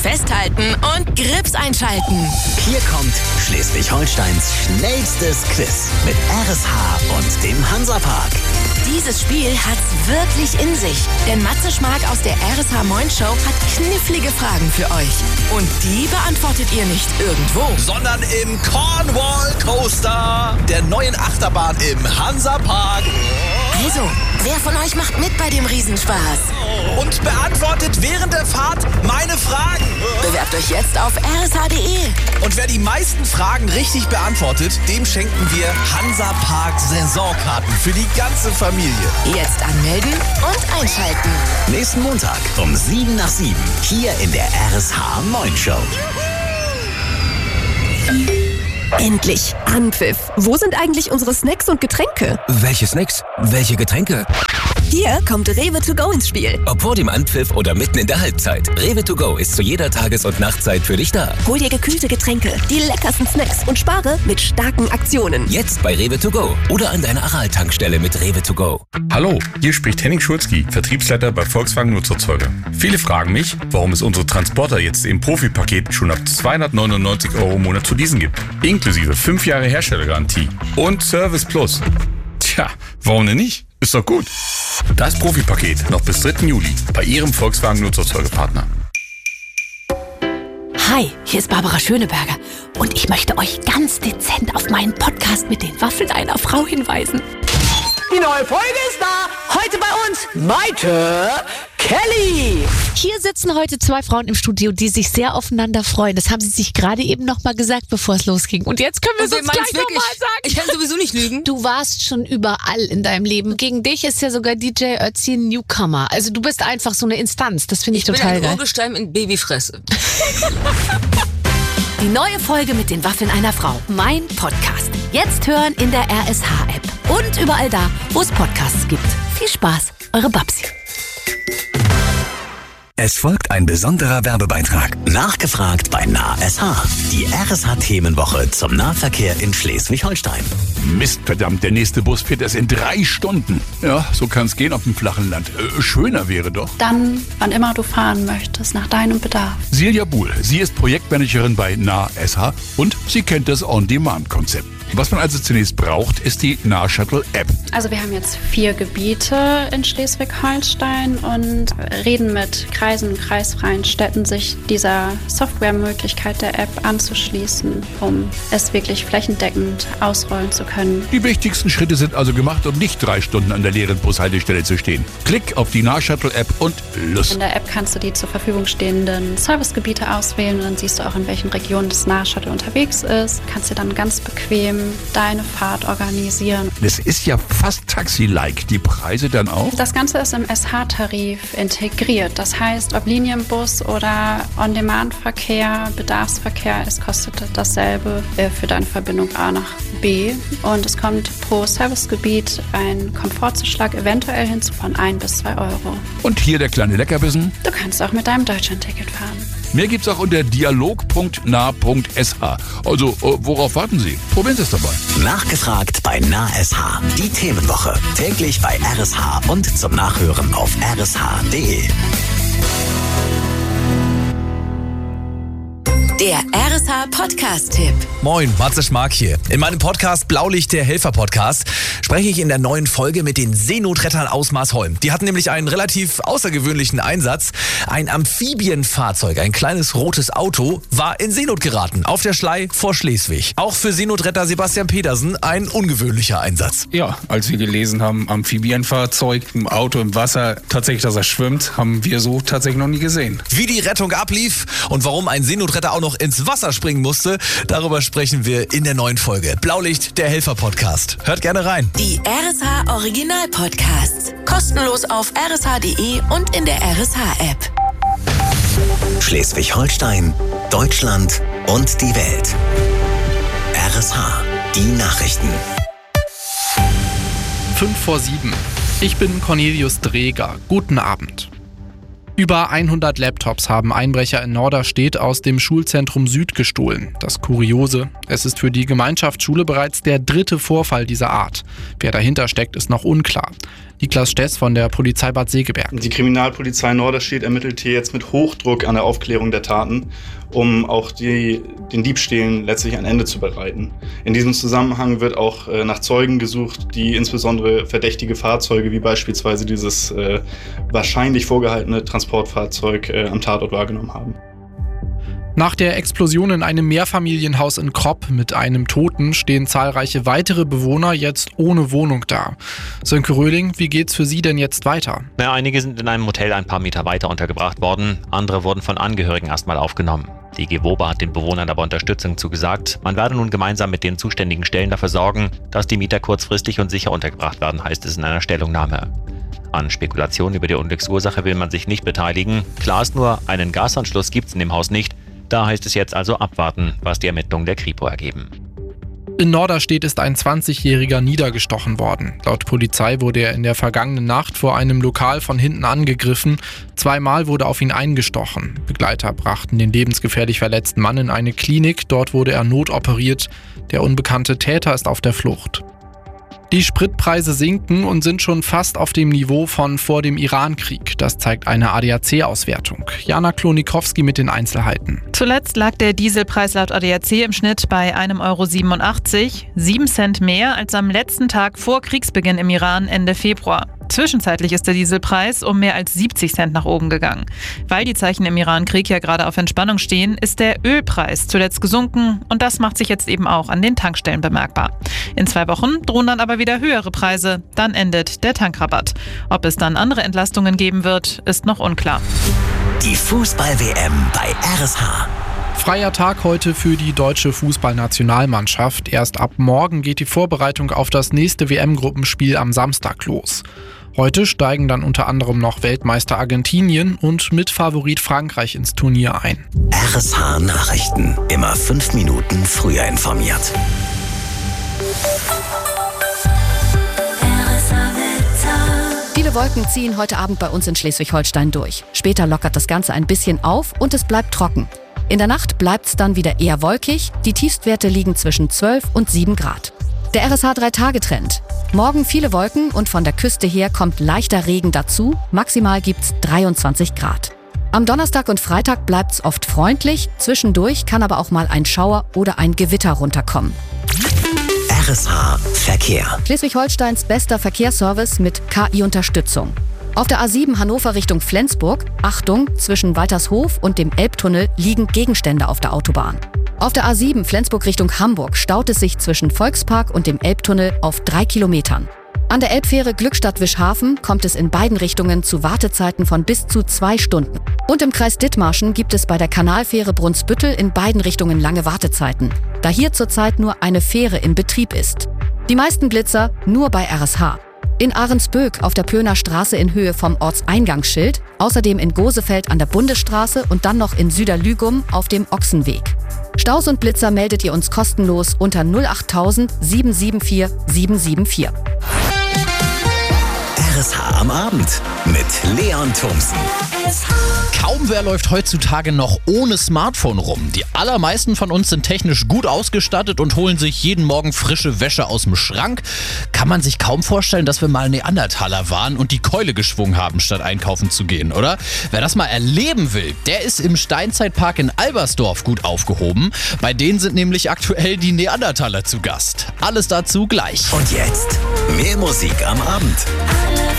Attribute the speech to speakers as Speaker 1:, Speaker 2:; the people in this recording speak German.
Speaker 1: festhalten und Grips einschalten.
Speaker 2: Hier kommt Schleswig-Holsteins schnellstes Quiz mit RSH und dem Hansapark.
Speaker 1: Dieses Spiel hat's wirklich in sich, denn Matze Schmark aus der RSH Moin Show hat knifflige Fragen für euch. Und die beantwortet ihr nicht irgendwo,
Speaker 3: sondern im Cornwall Coaster, der neuen Achterbahn im Hansapark.
Speaker 1: Also, wer von euch macht mit bei dem Riesenspaß?
Speaker 3: Und beantwortet während der Fahrt meine Fragen.
Speaker 1: Bewerbt euch jetzt auf rsh.de.
Speaker 3: Und wer die meisten Fragen richtig beantwortet, dem schenken wir Hansapark Saisonkarten für die ganze Familie.
Speaker 1: Jetzt anmelden und einschalten.
Speaker 2: Nächsten Montag um 7:07 hier in der RSH Moin Show.
Speaker 4: Endlich Anpfiff. Wo sind eigentlich unsere Snacks und Getränke?
Speaker 5: Welche Snacks? Welche Getränke?
Speaker 4: Hier kommt Rewe to go ins Spiel.
Speaker 5: Ob vor dem Anpfiff oder mitten in der Halbzeit. Rewe to go ist zu jeder Tages- und Nachtzeit für dich da.
Speaker 4: Hol dir gekühlte Getränke, die leckersten Snacks und spare mit starken Aktionen.
Speaker 5: Jetzt bei Rewe to go oder an deiner Aral-Tankstelle mit Rewe to go.
Speaker 6: Hallo, hier spricht Henning Schulzki, Vertriebsleiter bei Volkswagen Nutzerzeuger. Viele fragen mich, warum es unsere Transporter jetzt im Profipaket schon ab 299 € im Monat zu leasen gibt. Inklusive 5 Jahre Herstellergarantie und Service Plus. Tja, warum denn nicht? Ist doch gut. Das Profipaket noch bis 3. Juli bei Ihrem Volkswagen Nutzerzeugerpartner.
Speaker 7: Hi, hier ist Barbara Schöneberger und ich möchte euch ganz dezent auf meinen Podcast mit den Waffeln einer Frau hinweisen.
Speaker 8: Die neue Folge ist da. Heute bei uns Maite Kelly.
Speaker 7: Hier sitzen heute 2 Frauen im Studio, die sich sehr aufeinander freuen. Das haben sie sich gerade eben nochmal gesagt, bevor es losging. Und jetzt können wir es uns gleich nochmal sagen.
Speaker 9: Ich kann sowieso nicht lügen.
Speaker 7: Du warst schon überall in deinem Leben. Gegen dich ist ja sogar DJ Ötzi ein Newcomer. Also du bist einfach so eine Instanz. Das finde ich total geil.
Speaker 9: Ich bin ein Urgestein in Babyfresse.
Speaker 7: Die neue Folge mit den Waffeln einer Frau. Mein Podcast. Jetzt hören in der RSH-App. Und überall da, wo es Podcasts gibt. Viel Spaß, eure Babsi.
Speaker 2: Es folgt ein besonderer Werbebeitrag. Nachgefragt bei NahSH. Die RSH-Themenwoche zum Nahverkehr in Schleswig-Holstein.
Speaker 6: Mist, verdammt, der nächste Bus fährt erst in 3 Stunden. Ja, so kann es gehen auf dem flachen Land. Schöner wäre doch.
Speaker 10: Dann, wann immer du fahren möchtest, nach deinem Bedarf.
Speaker 6: Silja Buhl, sie ist Projektmanagerin bei NahSH und sie kennt das On-Demand-Konzept. Was man also zunächst braucht, ist die Nah-Shuttle-App.
Speaker 10: Also wir haben jetzt 4 Gebiete in Schleswig-Holstein und reden mit Kreisen und kreisfreien Städten, sich dieser Softwaremöglichkeit der App anzuschließen, um es wirklich flächendeckend ausrollen zu können.
Speaker 6: Die wichtigsten Schritte sind also gemacht, um nicht 3 Stunden an der leeren Bushaltestelle zu stehen. Klick auf die Nah-Shuttle-App und los.
Speaker 10: In der App kannst du die zur Verfügung stehenden Servicegebiete auswählen und dann siehst du auch, in welchen Regionen das Nah-Shuttle unterwegs ist. Kannst dir dann ganz bequem deine Fahrt organisieren.
Speaker 6: Das ist ja fast Taxi-like. Die Preise dann auch?
Speaker 10: Das Ganze ist im SH-Tarif integriert. Das heißt, ob Linienbus oder On-Demand-Verkehr, Bedarfsverkehr, es kostet dasselbe für deine Verbindung A nach B. Und es kommt pro Servicegebiet ein Komfortzuschlag eventuell hinzu von 1 bis 2 €.
Speaker 6: Und hier der kleine Leckerbissen.
Speaker 10: Du kannst auch mit deinem Deutschlandticket fahren.
Speaker 6: Mehr gibt's auch unter dialog.nah.sh. Also, worauf warten Sie? Probieren Sie es dabei.
Speaker 2: Nachgefragt bei NahSH. Die Themenwoche. Täglich bei RSH und zum Nachhören auf rsh.de.
Speaker 1: Der RSH-Podcast-Tipp.
Speaker 3: Moin, Matze Schmark hier. In meinem Podcast Blaulicht, der Helfer-Podcast, spreche ich in der neuen Folge mit den Seenotrettern aus Marsholm. Die hatten nämlich einen relativ außergewöhnlichen Einsatz. Ein Amphibienfahrzeug, ein kleines rotes Auto, war in Seenot geraten, auf der Schlei vor Schleswig. Auch für Seenotretter Sebastian Petersen ein ungewöhnlicher Einsatz.
Speaker 11: Ja, als wir gelesen haben, Amphibienfahrzeug, ein Auto im Wasser, tatsächlich, dass er schwimmt, haben wir so tatsächlich noch nie gesehen.
Speaker 3: Wie die Rettung ablief und warum ein Seenotretter auch noch ins Wasser springen musste, darüber sprechen wir in der neuen Folge. Blaulicht, der Helfer-Podcast. Hört gerne rein.
Speaker 1: Die RSH-Original-Podcasts. Kostenlos auf rsh.de und in der RSH-App.
Speaker 2: Schleswig-Holstein, Deutschland und die Welt. RSH, die Nachrichten.
Speaker 12: 5:07. Ich bin Cornelius Dreger. Guten Abend. Über 100 Laptops haben Einbrecher in Norderstedt aus dem Schulzentrum Süd gestohlen. Das Kuriose, es ist für die Gemeinschaftsschule bereits der 3. Vorfall dieser Art. Wer dahinter steckt, ist noch unklar. Niklas Stess von der Polizei Bad Segeberg.
Speaker 13: Die Kriminalpolizei Norderstedt ermittelt hier jetzt mit Hochdruck an der Aufklärung der Taten, um auch den Diebstählen letztlich ein Ende zu bereiten. In diesem Zusammenhang wird auch nach Zeugen gesucht, die insbesondere verdächtige Fahrzeuge, wie beispielsweise dieses wahrscheinlich vorgehaltene Transportfahrzeug am Tatort wahrgenommen haben.
Speaker 12: Nach der Explosion in einem Mehrfamilienhaus in Kropp mit einem Toten stehen zahlreiche weitere Bewohner jetzt ohne Wohnung da. Sönke Röhling, wie geht's für Sie denn jetzt weiter?
Speaker 14: Einige sind in einem Hotel ein paar Meter weiter untergebracht worden, andere wurden von Angehörigen erstmal aufgenommen. Die GEWOBA hat den Bewohnern aber Unterstützung zugesagt. Man werde nun gemeinsam mit den zuständigen Stellen dafür sorgen, dass die Mieter kurzfristig und sicher untergebracht werden, heißt es in einer Stellungnahme. An Spekulationen über die Unglücksursache will man sich nicht beteiligen. Klar ist nur, einen Gasanschluss gibt's in dem Haus nicht. Da heißt es jetzt also abwarten, was die Ermittlungen der Kripo ergeben.
Speaker 12: In Norderstedt ist ein 20-Jähriger niedergestochen worden. Laut Polizei wurde er in der vergangenen Nacht vor einem Lokal von hinten angegriffen. 2-mal wurde auf ihn eingestochen. Begleiter brachten den lebensgefährlich verletzten Mann in eine Klinik. Dort wurde er notoperiert. Der unbekannte Täter ist auf der Flucht. Die Spritpreise sinken und sind schon fast auf dem Niveau von vor dem Iran-Krieg. Das zeigt eine ADAC-Auswertung. Jana Klonikowski mit den Einzelheiten.
Speaker 15: Zuletzt lag der Dieselpreis laut ADAC im Schnitt bei 1,87 €, 7 Cent mehr als am letzten Tag vor Kriegsbeginn im Iran Ende Februar. Zwischenzeitlich ist der Dieselpreis um mehr als 70 Cent nach oben gegangen. Weil die Zeichen im Iran-Krieg ja gerade auf Entspannung stehen, ist der Ölpreis zuletzt gesunken und das macht sich jetzt eben auch an den Tankstellen bemerkbar. In 2 Wochen drohen dann aber wieder höhere Preise, dann endet der Tankrabatt. Ob es dann andere Entlastungen geben wird, ist noch unklar.
Speaker 2: Die Fußball-WM bei RSH.
Speaker 12: Freier Tag heute für die deutsche Fußballnationalmannschaft. Erst ab morgen geht die Vorbereitung auf das nächste WM-Gruppenspiel am Samstag los. Heute steigen dann unter anderem noch Weltmeister Argentinien und Mitfavorit Frankreich ins Turnier ein.
Speaker 2: RSH Nachrichten. Immer 5 Minuten früher informiert.
Speaker 16: Viele Wolken ziehen heute Abend bei uns in Schleswig-Holstein durch. Später lockert das Ganze ein bisschen auf und es bleibt trocken. In der Nacht bleibt es dann wieder eher wolkig. Die Tiefstwerte liegen zwischen 12 und 7 Grad. Der RSH 3-Tage-Trend. Morgen viele Wolken und von der Küste her kommt leichter Regen dazu. Maximal gibt's 23 Grad. Am Donnerstag und Freitag bleibt's oft freundlich. Zwischendurch kann aber auch mal ein Schauer oder ein Gewitter runterkommen.
Speaker 2: RSH Verkehr.
Speaker 16: Schleswig-Holsteins bester Verkehrsservice mit KI-Unterstützung. Auf der A7 Hannover Richtung Flensburg, Achtung, zwischen Waltershof und dem Elbtunnel liegen Gegenstände auf der Autobahn. Auf der A7 Flensburg Richtung Hamburg staut es sich zwischen Volkspark und dem Elbtunnel auf 3 Kilometern. An der Elbfähre Glückstadt-Wischhafen kommt es in beiden Richtungen zu Wartezeiten von bis zu 2 Stunden. Und im Kreis Dithmarschen gibt es bei der Kanalfähre Brunsbüttel in beiden Richtungen lange Wartezeiten, da hier zurzeit nur eine Fähre in Betrieb ist. Die meisten Blitzer nur bei RSH. In Ahrensböck auf der Plöner Straße in Höhe vom Ortseingangsschild, außerdem in Gosefeld an der Bundesstraße und dann noch in Süderlügum auf dem Ochsenweg. Staus und Blitzer meldet ihr uns kostenlos unter 08000 774 774.
Speaker 2: RSH am Abend mit Leon Thomsen.
Speaker 17: Kaum wer läuft heutzutage noch ohne Smartphone rum. Die allermeisten von uns sind technisch gut ausgestattet und holen sich jeden Morgen frische Wäsche aus dem Schrank. Kann man sich kaum vorstellen, dass wir mal Neandertaler waren und die Keule geschwungen haben, statt einkaufen zu gehen, oder? Wer das mal erleben will, der ist im Steinzeitpark in Albersdorf gut aufgehoben. Bei denen sind nämlich aktuell die Neandertaler zu Gast. Alles dazu gleich.
Speaker 2: Und jetzt mehr Musik am Abend.